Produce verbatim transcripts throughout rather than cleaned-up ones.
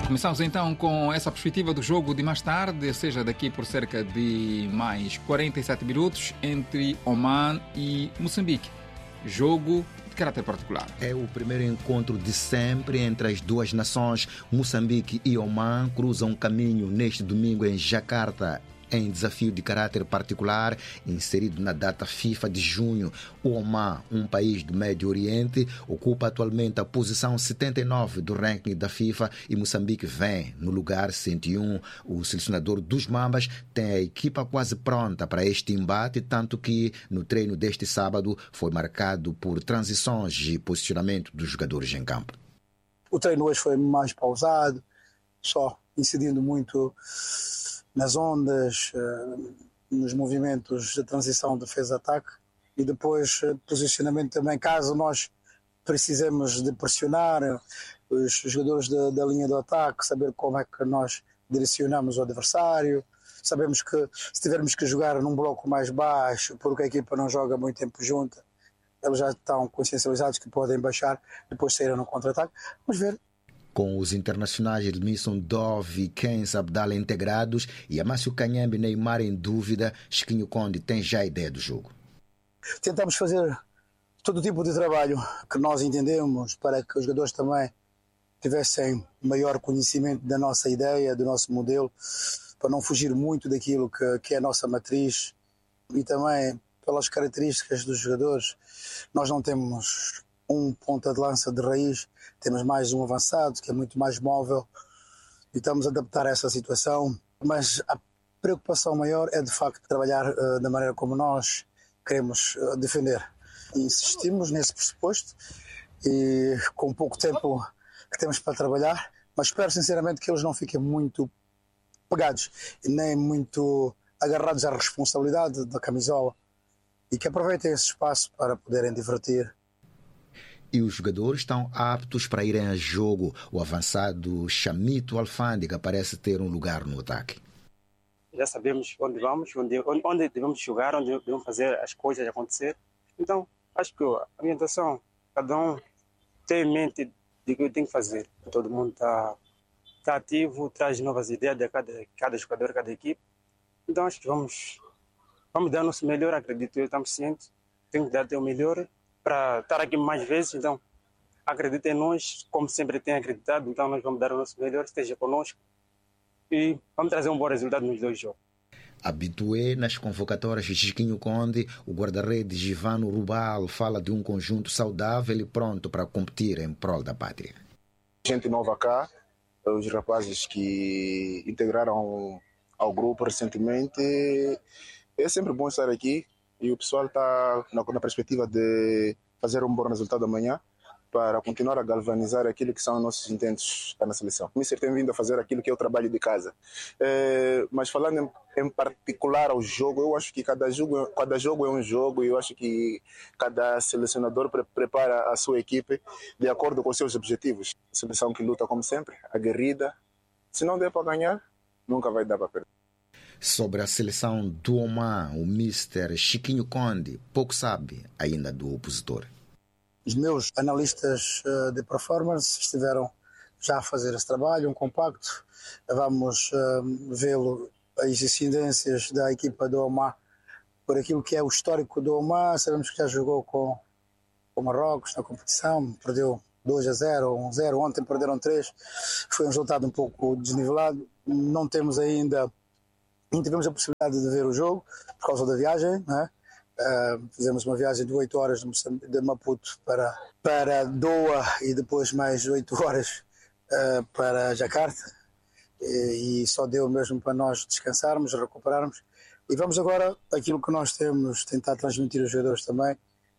Começamos então com essa perspectiva do jogo de mais tarde, ou seja, daqui por cerca de mais quarenta e sete minutos, entre Oman e Moçambique. Jogo de caráter particular. É o primeiro encontro de sempre entre as duas nações. Moçambique e Oman cruzam caminho neste domingo em Jacarta, em desafio de caráter particular, inserido na data FIFA de junho. O Oman, um país do Médio Oriente, ocupa atualmente a posição setenta e nove do ranking da FIFA e Moçambique vem no lugar cento e um. O selecionador dos Mambas tem a equipa quase pronta para este embate, tanto que no treino deste sábado foi marcado por transições e posicionamento dos jogadores em campo. O treino hoje foi mais pausado, só incidindo muito nas ondas, nos movimentos de transição defesa-ataque e depois posicionamento também, caso nós precisemos de pressionar os jogadores da, da linha do ataque, saber como é que nós direcionamos o adversário. Sabemos que se tivermos que jogar num bloco mais baixo, porque a equipa não joga muito tempo junta, eles já estão consciencializados que podem baixar, depois saíram no contra-ataque. Vamos ver. Com os internacionais Edmilson Dove e Kenz Abdala integrados e Amácio Canhambe e Neymar em dúvida, Chiquinho Conde tem já a ideia do jogo. Tentamos fazer todo tipo de trabalho que nós entendemos para que os jogadores também tivessem maior conhecimento da nossa ideia, do nosso modelo, para não fugir muito daquilo que, que é a nossa matriz e também pelas características dos jogadores. Nós não temos um ponta de lança de raiz, temos mais um avançado que é muito mais móvel e estamos a adaptar a essa situação, mas a preocupação maior é de facto trabalhar uh, da maneira como nós queremos uh, defender. E insistimos nesse pressuposto e com pouco tempo que temos para trabalhar, mas espero sinceramente que eles não fiquem muito pegados e nem muito agarrados à responsabilidade da camisola e que aproveitem esse espaço para poderem divertir. E os jogadores estão aptos para irem a jogo. O avançado Chamito Alfândega parece ter um lugar no ataque. Já sabemos onde vamos, onde, onde devemos jogar, onde devemos fazer as coisas acontecer. Então, acho que a orientação, cada um tem em mente de que tem que fazer. Todo mundo está tá ativo, traz novas ideias de cada, cada jogador, cada equipe. Então, acho que vamos, vamos dar o nosso melhor, acredito eu, estamos cientes. Tem que dar até o melhor para estar aqui mais vezes, então acredita em nós, como sempre tem acreditado, então nós vamos dar o nosso melhor, esteja conosco e vamos trazer um bom resultado nos dois jogos. Habitué nas convocatórias de Chiquinho Conde, o guarda-redes Givano Rubal fala de um conjunto saudável e pronto para competir em prol da pátria. Gente nova cá, os rapazes que integraram ao grupo recentemente, é sempre bom estar aqui. E o pessoal está na, na perspectiva de fazer um bom resultado amanhã para continuar a galvanizar aquilo que são os nossos intentos na seleção. O Mister tem vindo a fazer aquilo que é o trabalho de casa. É, mas falando em, em particular ao jogo, eu acho que cada jogo, cada jogo é um jogo e eu acho que cada selecionador pre, prepara a sua equipe de acordo com os seus objetivos. A seleção que luta como sempre, aguerrida. Se não der para ganhar, nunca vai dar para perder. Sobre a seleção do Oman, o mister Chiquinho Conde pouco sabe ainda do opositor. Os meus analistas de performance estiveram já a fazer esse trabalho, um compacto. Vamos uh, vê-lo, as incidências da equipa do Oman, por aquilo que é o histórico do Oman. Sabemos que já jogou com o Marrocos na competição, perdeu dois a zero, um a zero, ontem perderam três. Foi um resultado um pouco desnivelado. Não temos ainda Não tivemos a possibilidade de ver o jogo por causa da viagem, né? Uh, fizemos uma viagem de oito horas de, de Maputo para, para Doha e depois mais oito horas uh, para Jacarta e, e só deu mesmo para nós descansarmos, recuperarmos e vamos agora, aquilo que nós temos, tentar transmitir aos jogadores também,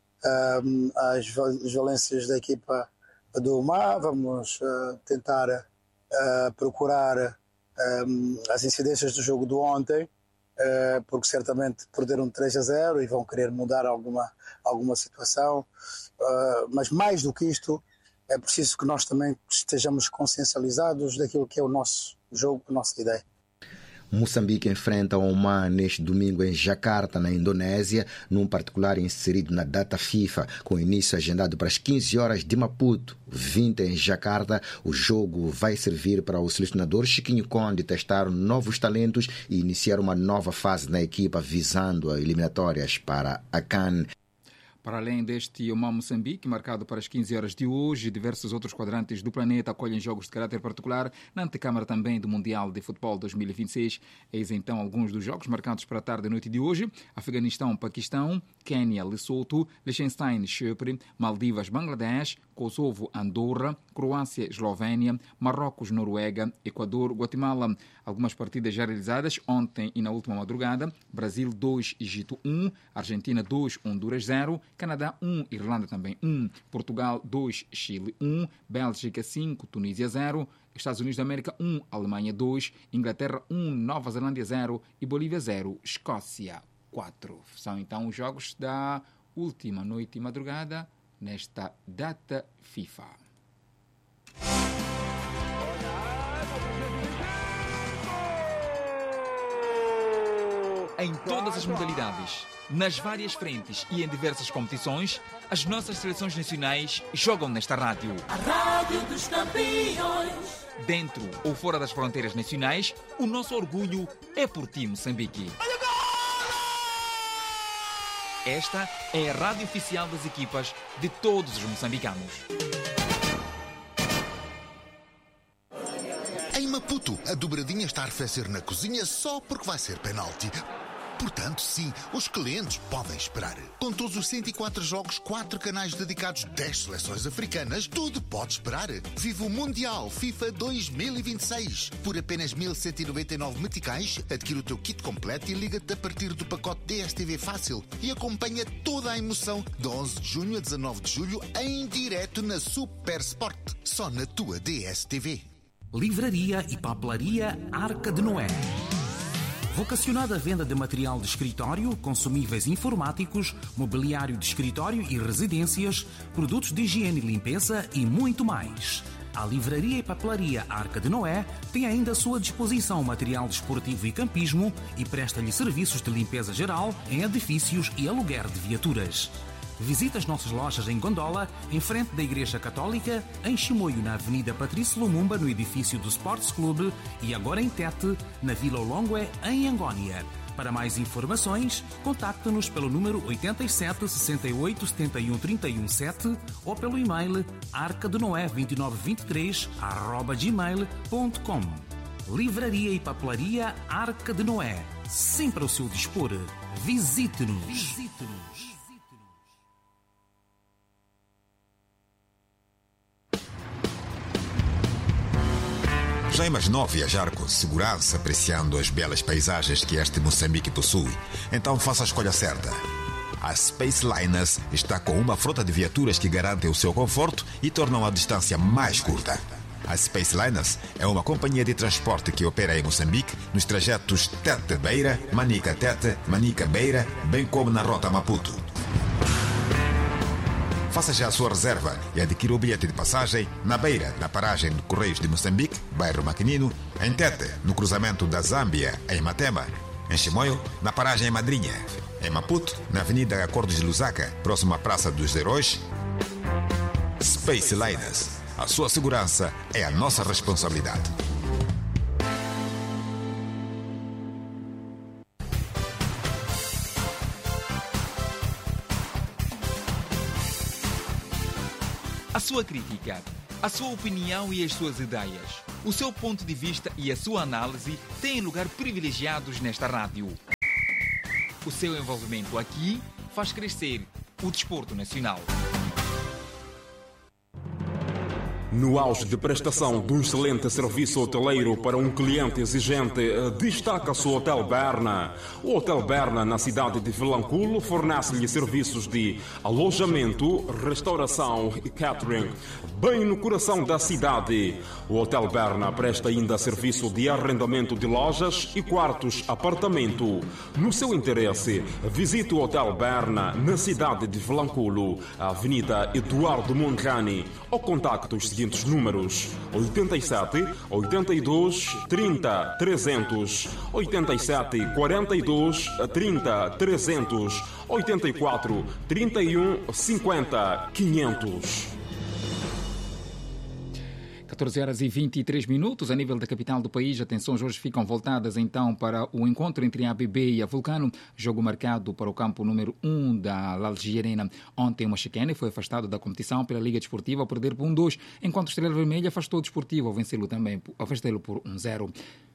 uh, as, as valências da equipa do Oman, vamos uh, tentar uh, procurar Um, as incidências do jogo de ontem, uh, porque certamente perderam três a zero e vão querer mudar alguma, alguma situação, uh, mas mais do que isto é preciso que nós também estejamos consciencializados daquilo que é o nosso jogo, a nossa ideia. Moçambique enfrenta Oman neste domingo em Jakarta, na Indonésia, num particular inserido na data FIFA, com início agendado para as quinze horas de Maputo, vinte em Jakarta. O jogo vai servir para o selecionador Chiquinho Conde testar novos talentos e iniciar uma nova fase na equipa visando as eliminatórias para a CAN. Para além deste Oman Moçambique, marcado para as quinze horas de hoje, diversos outros quadrantes do planeta acolhem jogos de caráter particular na antecâmara também do Mundial de Futebol dois mil e vinte e seis. Eis então alguns dos jogos marcados para a tarde e noite de hoje: Afeganistão, Paquistão, Quênia, Lesoto, Liechtenstein, Chipre, Maldivas, Bangladesh, Kosovo, Andorra, Croácia, Eslovénia, Marrocos, Noruega, Equador, Guatemala. Algumas partidas já realizadas ontem e na última madrugada: Brasil dois, Egito um, Argentina dois, Honduras zero, Canadá um, Irlanda também um, Portugal dois, Chile um, Bélgica cinco, Tunísia zero, Estados Unidos da América um, Alemanha dois, Inglaterra um, Nova Zelândia zero e Bolívia zero, Escócia quatro. São então os jogos da última noite e madrugada nesta data FIFA. Em todas as modalidades, nas várias frentes e em diversas competições, as nossas seleções nacionais jogam nesta rádio. A Rádio dos Campeões. Dentro ou fora das fronteiras nacionais, o nosso orgulho é por ti, Moçambique. Esta é a rádio oficial das equipas de todos os moçambicanos. Em Maputo, a dobradinha está a arrefecer na cozinha só porque vai ser penalti. Portanto, sim, os clientes podem esperar. Com todos os cento e quatro jogos, quatro canais dedicados, dez seleções africanas, tudo pode esperar. Viva o Mundial FIFA dois mil e vinte e seis. Por apenas mil cento e noventa e nove meticais, adquire o teu kit completo e liga-te a partir do pacote D S T V Fácil e acompanha toda a emoção de onze de junho a dezanove de julho em direto na Super Sport, só na tua D S T V. Livraria e papelaria Arca de Noé. Vocacionada à venda de material de escritório, consumíveis informáticos, mobiliário de escritório e residências, produtos de higiene e limpeza e muito mais. A Livraria e Papelaria Arca de Noé tem ainda à sua disposição material desportivo e campismo e presta-lhe serviços de limpeza geral em edifícios e aluguer de viaturas. Visite as nossas lojas em Gondola, em frente da Igreja Católica, em Chimoio, na Avenida Patrício Lumumba, no edifício do Sports Club, e agora em Tete, na Vila Olongue, em Angónia. Para mais informações, contacte-nos pelo número oito sete, seis oito, sete um, três um sete ou pelo e-mail arcadenoé dois nove dois três arroba gmail ponto com. Livraria e Papelaria Arca de Noé, sempre ao seu dispor. Visite-nos. Visite-nos. Já imaginou viajar com segurança, apreciando as belas paisagens que este Moçambique possui? Então faça a escolha certa. A Space Liners está com uma frota de viaturas que garantem o seu conforto e tornam a distância mais curta. A Space Liners é uma companhia de transporte que opera em Moçambique nos trajetos Tete-Beira, Manica-Tete, Manica-Beira, bem como na rota Maputo. Faça já a sua reserva e adquira o bilhete de passagem na Beira, na paragem de Correios de Moçambique, bairro Maquinino, em Tete, no cruzamento da Zâmbia, em Matema, em Chimoio, na paragem em Madrinha, em Maputo, na Avenida Acordos de Lusaka, próximo à Praça dos Heróis. Space Liners. A sua segurança é a nossa responsabilidade. A sua crítica, a sua opinião e as suas ideias, o seu ponto de vista e a sua análise têm lugar privilegiados nesta rádio. O seu envolvimento aqui faz crescer o desporto nacional. No auge de prestação de um excelente serviço hoteleiro para um cliente exigente, destaca-se o Hotel Berna. O Hotel Berna, na cidade de Vilanculo, fornece-lhe serviços de alojamento, restauração e catering, bem no coração da cidade. O Hotel Berna presta ainda serviço de arrendamento de lojas e quartos apartamento. No seu interesse, visite o Hotel Berna, na cidade de Vilanculo, a Avenida Eduardo Mondlane, ou contacte os seguintes números: oitenta e sete, oitenta e dois, trinta, trezentos, oitenta e sete, quarenta e dois, trinta, trezentos, oitenta e quatro, trinta e um, cinquenta, quinhentos. catorze horas e vinte e três minutos, a nível da capital do país. Atenções hoje ficam voltadas então para o encontro entre a A B B e a Vulcano, jogo marcado para o campo número um da Lalgirena. Ontem o Machiquene foi afastado da competição pela Liga Desportiva ao perder por um dois, enquanto o Estrela Vermelha afastou o Desportivo ao vencê-lo também, afastá-lo por um zero.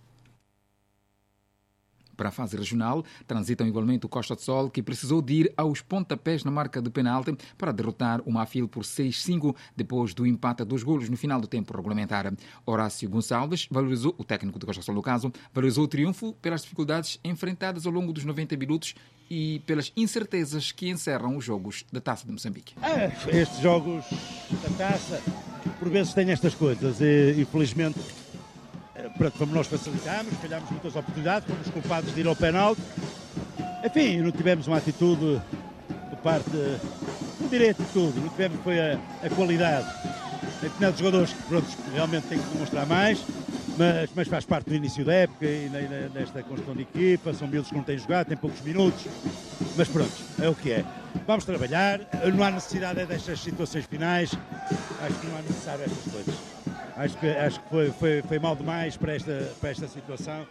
Para a fase regional, transitam igualmente o Costa do Sol, que precisou de ir aos pontapés na marca de penalti para derrotar o Mafil por seis cinco, depois do empate a dois golos no final do tempo regulamentar. Horácio Gonçalves valorizou, o técnico do Costa do Sol no caso, valorizou o triunfo pelas dificuldades enfrentadas ao longo dos noventa minutos e pelas incertezas que encerram os jogos da Taça de Moçambique. É, estes jogos da Taça, por vezes têm estas coisas e, infelizmente, como nós facilitámos, falhámos muitas oportunidades, fomos culpados de ir ao penalti. Enfim, não tivemos uma atitude de parte, não direi atitude, não tivemos foi a, a qualidade. Tem determinados jogadores que pronto, realmente têm que demonstrar mais, mas, mas faz parte do início da época e nesta construção de equipa, são miúdos que não têm jogado, têm poucos minutos, mas pronto, é o que é. Vamos trabalhar, não há necessidade destas situações finais, acho que não há necessário estas coisas. Acho que, acho que foi, foi, foi mal demais para esta, para esta situação,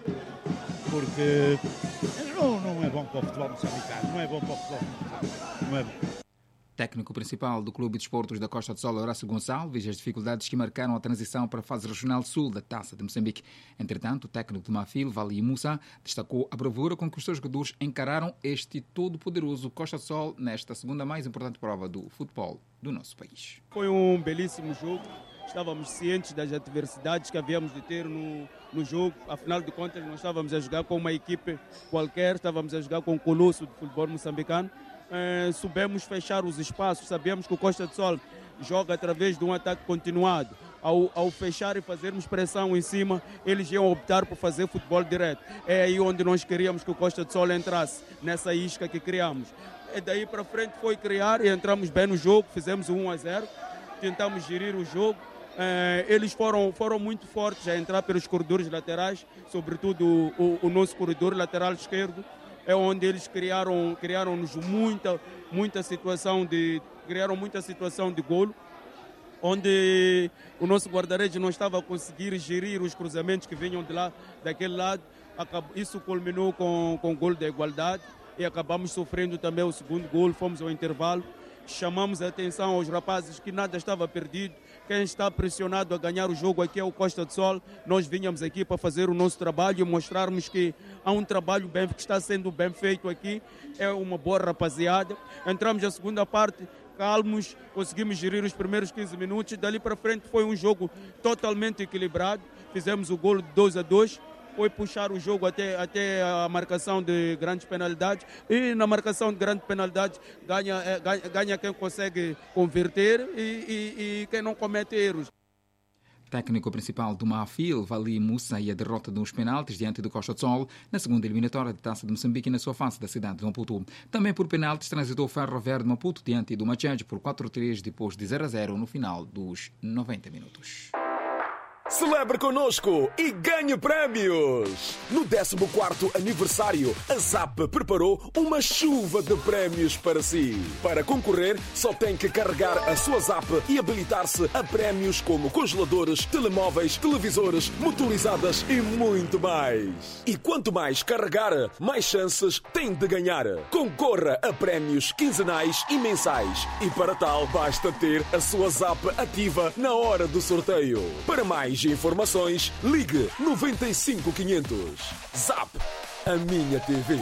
porque não, não é bom para o futebol moçambicano, não é bom para o futebol moçambicano, não é bom. Técnico principal do Clube de Desportos da Costa do Sol, Horácio Gonçalves, as dificuldades que marcaram a transição para a fase regional sul da Taça de Moçambique. Entretanto, o técnico do Mafil, Vali Moussa, destacou a bravura com que os seus jogadores encararam este todo-poderoso Costa do Sol nesta segunda mais importante prova do futebol do nosso país. Foi um belíssimo jogo. Estávamos cientes das adversidades que havíamos de ter no, no jogo. Afinal de contas, não estávamos a jogar com uma equipe qualquer, estávamos a jogar com um colosso do futebol moçambicano. Eh, soubemos fechar os espaços, sabíamos que o Costa do Sol joga através de um ataque continuado. Ao, ao fechar e fazermos pressão em cima, eles iam optar por fazer futebol direto. É aí onde nós queríamos que o Costa do Sol entrasse, nessa isca que criamos. E daí para frente foi criar e entramos bem no jogo, fizemos um a zero, tentamos gerir o jogo. Uh, eles foram, foram muito fortes a entrar pelos corredores laterais, sobretudo o, o, o nosso corredor lateral esquerdo, é onde eles criaram, criaram-nos muita, muita situação de, criaram muita situação de golo, onde o nosso guarda-redes não estava a conseguir gerir os cruzamentos que vinham de lá, daquele lado. Acabou, isso culminou com, com o golo da igualdade e acabamos sofrendo também o segundo golo, fomos ao intervalo. Chamamos a atenção aos rapazes que nada estava perdido. Quem está pressionado a ganhar o jogo aqui é o Costa do Sol. Nós vínhamos aqui para fazer o nosso trabalho e mostrarmos que há um trabalho bem, que está sendo bem feito aqui. É uma boa rapaziada. Entramos na segunda parte calmos, conseguimos gerir os primeiros quinze minutos. Dali para frente foi um jogo totalmente equilibrado. Fizemos o golo de dois a dois. Foi puxar o jogo até, até a marcação de grandes penalidades e na marcação de grandes penalidades ganha, ganha, ganha quem consegue converter e, e, e quem não comete erros. Técnico principal do Mafil, Vali Moussa, e a derrota nos penaltis diante do Costa do Sol na segunda eliminatória de Taça de Moçambique na sua face da cidade de Maputo. Também por penaltis transitou o Ferro Verde Maputo diante do Machange por quatro a três depois de zero a zero no final dos noventa minutos. Celebre connosco e ganhe prémios! No décimo quarto aniversário, a Zap preparou uma chuva de prémios para si. Para concorrer, só tem que carregar a sua Zap e habilitar-se a prémios como congeladores, telemóveis, televisores, motorizadas e muito mais. E quanto mais carregar, mais chances tem de ganhar. Concorra a prémios quinzenais e mensais. E para tal, basta ter a sua Zap ativa na hora do sorteio. Para mais informações, ligue noventa e cinco quinhentos. Zap, a minha T V.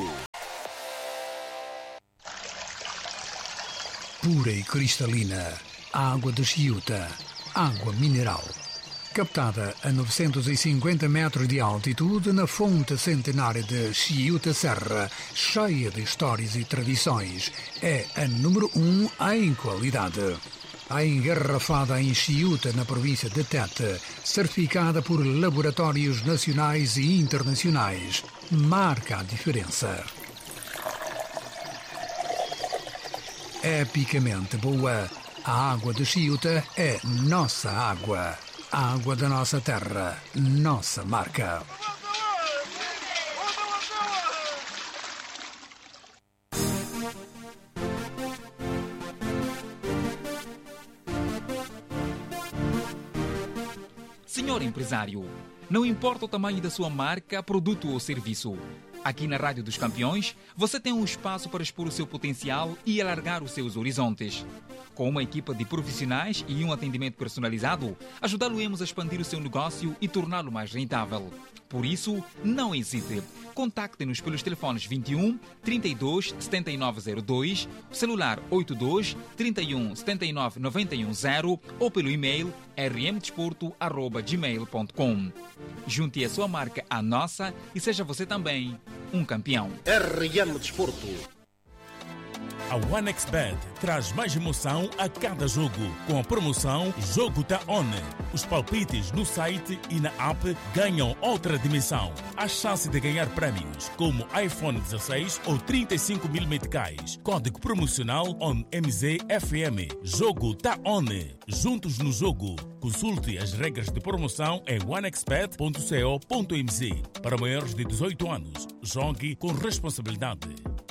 Pura e cristalina, água de Chiuta, água mineral. Captada a novecentos e cinquenta metros de altitude na fonte centenária de Chiuta Serra, cheia de histórias e tradições, é a número um em qualidade. A engarrafada em Chiuta, na província de Tete, certificada por laboratórios nacionais e internacionais, marca a diferença. Epicamente boa, A água de Chiuta é nossa água. A água da nossa terra, nossa marca. Senhor empresário, não importa o tamanho da sua marca, produto ou serviço. Aqui na Rádio dos Campeões, você tem um espaço para expor o seu potencial e alargar os seus horizontes. Com uma equipa de profissionais e um atendimento personalizado, ajudá-lo-emos a expandir o seu negócio e torná-lo mais rentável. Por isso, não hesite. Contacte-nos pelos telefones vinte e um, trinta e dois, setenta e nove zero dois, celular oitenta e dois, trinta e um, setenta e nove, noventa e um zero ou pelo e-mail r m desporto arroba gmail ponto com. Junte a sua marca à nossa e seja você também um campeão. R M Desporto. A OneXBet traz mais emoção a cada jogo, com a promoção Jogo Tá On. Os palpites no site e na app ganham outra dimensão. Há chance de ganhar prémios, como iPhone dezasseis ou trinta e cinco mil meticais. Código promocional O N M Z F M. Jogo Tá On. Juntos no jogo. Consulte as regras de promoção em onexbet ponto co ponto m z. Para maiores de dezoito anos, jogue com responsabilidade.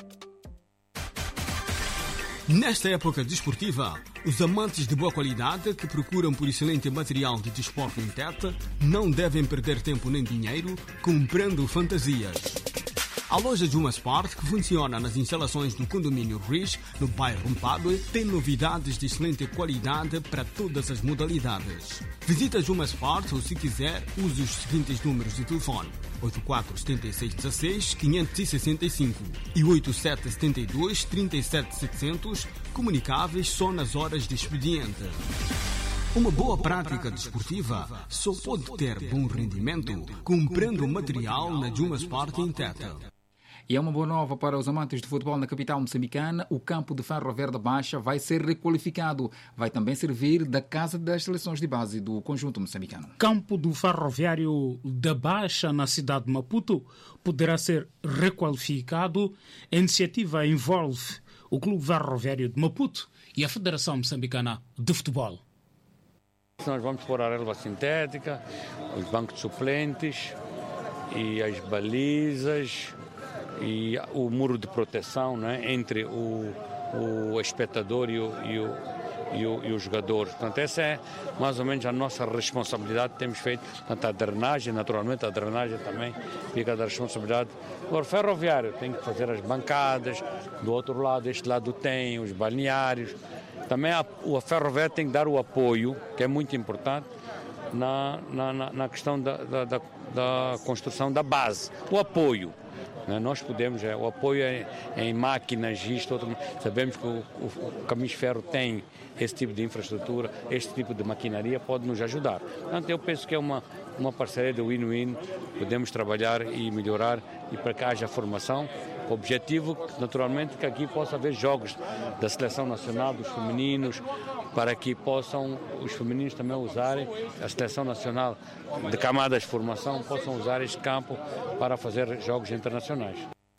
Nesta época desportiva, os amantes de boa qualidade que procuram por excelente material de desporto em Tete não devem perder tempo nem dinheiro comprando fantasias. A loja Juma Sport, que funciona nas instalações do condomínio Riz, no bairro Mpadue, tem novidades de excelente qualidade para todas as modalidades. Visita a Juma Sport ou, se quiser, use os seguintes números de telefone: oito quatro sete seis um seis, cinco seis cinco e oito sete sete dois, três sete sete zero zero, comunicáveis só nas horas de expediente. Uma boa prática desportiva só pode ter bom rendimento comprando material na Juma Sport em Tete. E é uma boa nova para os amantes de futebol na capital moçambicana. O campo de Ferro Verde Baixa vai ser requalificado. Vai também servir da casa das seleções de base do conjunto moçambicano. Campo do Ferroviário da Baixa, na cidade de Maputo, poderá ser requalificado. A iniciativa envolve o Clube Ferroviário de Maputo e a Federação Moçambicana de Futebol. Nós vamos pôr a relva sintética, os bancos de suplentes e as balizas e o muro de proteção, né, entre o, o espectador e o, e, o, e, o, e o jogador. Portanto, essa é mais ou menos a nossa responsabilidade que temos feito. Portanto, a drenagem, naturalmente, a drenagem também fica da responsabilidade. Agora, o ferroviário tem que fazer as bancadas, do outro lado, este lado tem, os balneários. Também a, o ferroviário tem que dar o apoio, que é muito importante, na, na, na questão da, da, da, da construção da base. O apoio. Nós podemos, o apoio é em máquinas, isto, outro, sabemos que o, o, o Caminhos Ferro tem esse tipo de infraestrutura, este tipo de maquinaria pode nos ajudar. Portanto, eu penso que é uma, uma parceria de win-win, podemos trabalhar e melhorar e para que haja formação. O objetivo, naturalmente, que aqui possa haver jogos da Seleção Nacional, dos femininos, para que possam os femininos também usarem, a Seleção Nacional de camadas de formação, possam usar este campo para fazer jogos internacionais.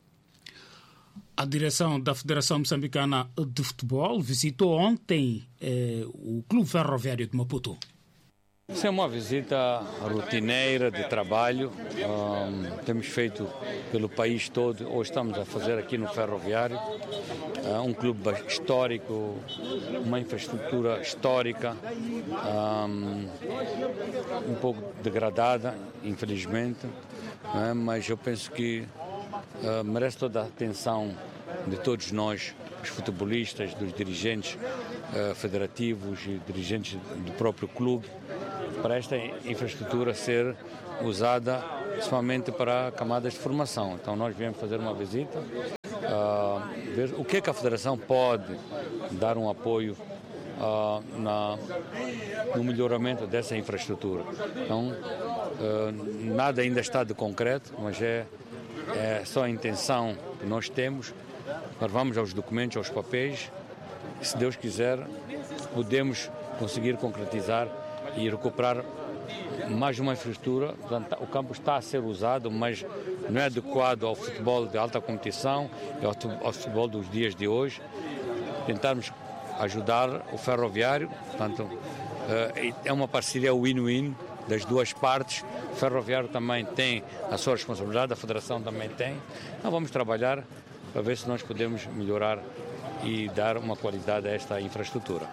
A direção da Federação Moçambicana de Futebol visitou ontem eh, o Clube Ferroviário de Maputo. Isso é uma visita rotineira de trabalho, um, temos feito pelo país todo, hoje estamos a fazer aqui no Ferroviário, uh, um clube histórico, uma infraestrutura histórica, um, um pouco degradada, infelizmente, né? Mas eu penso que uh, merece toda a atenção de todos nós, os futebolistas, dos dirigentes uh, federativos e dirigentes do próprio clube, para esta infraestrutura ser usada somente para camadas de formação. Então nós viemos fazer uma visita, uh, ver o que é que a Federação pode dar um apoio uh, na, no melhoramento dessa infraestrutura. Então uh, nada ainda está de concreto, mas é, é só a intenção que nós temos. Nós vamos aos documentos, aos papéis, e se Deus quiser podemos conseguir concretizar e recuperar mais uma infraestrutura. Portanto, o campo está a ser usado, mas não é adequado ao futebol de alta competição e ao futebol dos dias de hoje. Tentarmos ajudar o Ferroviário. Portanto, é uma parceria win-win das duas partes. O Ferroviário também tem a sua responsabilidade, a Federação também tem. Então vamos trabalhar para ver se nós podemos melhorar e dar uma qualidade a esta infraestrutura.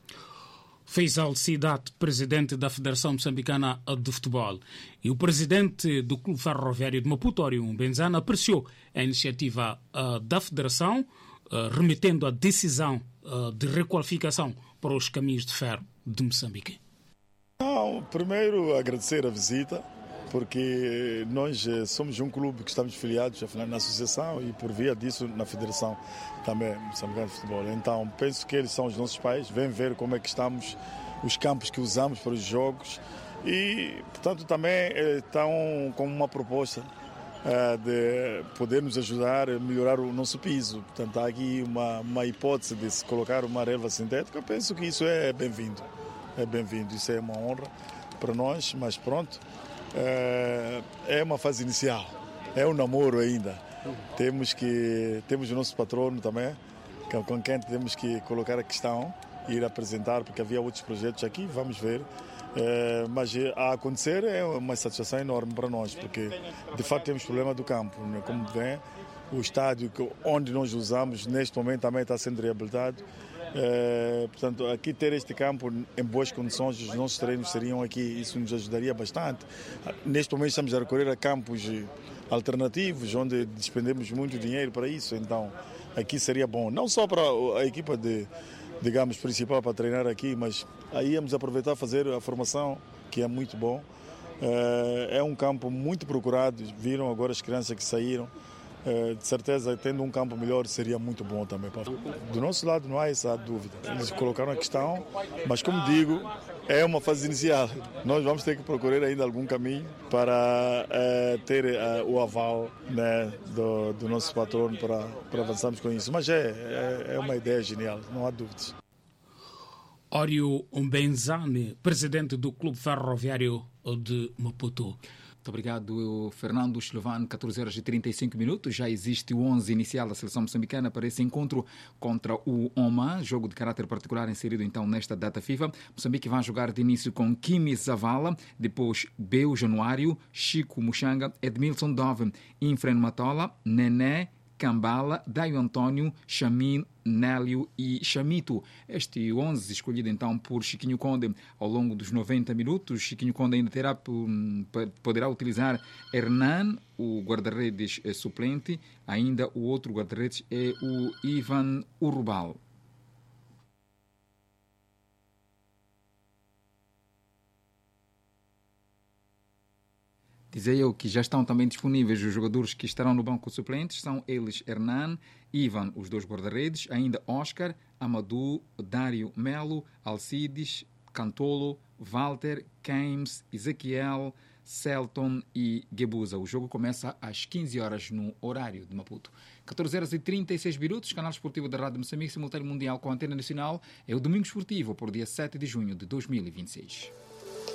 Faisal Cidade, presidente da Federação Moçambicana de Futebol, e o presidente do Clube Ferroviário de Maputo, Ório Mbenzana, apreciou a iniciativa uh, da Federação, uh, remetendo a decisão uh, de requalificação para os caminhos de ferro de Moçambique. Não, primeiro agradecer a visita, porque nós somos um clube que estamos filiados na associação e por via disso na Federação também Moçambicana de Futebol. Então penso que eles são os nossos pais, vêm ver como é que estamos, os campos que usamos para os jogos e, portanto, também estão com uma proposta de poder nos ajudar a melhorar o nosso piso. Portanto, há aqui uma, uma hipótese de se colocar uma relva sintética. Eu penso que isso é bem-vindo, é bem-vindo, isso é uma honra para nós, mas pronto. É uma fase inicial, é um namoro ainda. Temos que temos o nosso patrono também, com quem temos que colocar a questão e ir apresentar, porque havia outros projetos aqui, vamos ver. É, mas a acontecer é uma satisfação enorme para nós, porque de fato temos problema do campo, né? Como vem, o estádio onde nós usamos neste momento também está sendo reabilitado. É, portanto, aqui ter este campo em boas condições, os nossos treinos seriam aqui, isso nos ajudaria bastante. Neste momento estamos a recorrer a campos alternativos, onde despendemos muito dinheiro para isso, então aqui seria bom, não só para a equipa de, digamos, principal para treinar aqui, mas aí íamos aproveitar fazer a formação, que é muito bom. É, é um campo muito procurado, viram agora as crianças que saíram. De certeza, tendo um campo melhor seria muito bom também. Do nosso lado não há essa dúvida. Eles colocaram a questão, mas como digo, é uma fase inicial. Nós vamos ter que procurar ainda algum caminho para uh, ter uh, o aval, né, do, do nosso patrono para, para avançarmos com isso. Mas é, é, é uma ideia genial, não há dúvidas. Ório Mbenzane, presidente do Clube Ferroviário de Maputo. Muito obrigado, Fernando Slovan. catorze horas e trinta e cinco minutos. Já existe o onze inicial da seleção moçambicana para esse encontro contra o Oman, jogo de caráter particular inserido então nesta data FIFA. Moçambique vai jogar de início com Kimi Zavala, depois Beu Januário, Chico Muxanga, Edmilson Dove, Infren Matola, Nené, Cambala, Daio Antônio, Chamin, Nélio e Chamito. Este onze escolhido então por Chiquinho Conde ao longo dos noventa minutos. Chiquinho Conde ainda terá, poderá utilizar Hernan, o guarda-redes suplente. Ainda o outro guarda-redes é o Ivan Urbal. Dizia eu que já estão também disponíveis os jogadores que estarão no banco suplentes. São eles Hernan, Ivan, os dois guarda-redes, ainda Oscar, Amadou, Dário Melo, Alcides, Cantolo, Walter, Keymes, Ezequiel, Celton e Gebuza. O jogo começa às quinze horas no horário de Maputo. catorze horas e trinta e seis minutos, canal esportivo da Rádio Moçambique, simultâneo mundial com a antena nacional. É o Domingo Esportivo, por dia sete de junho de dois mil e vinte e seis.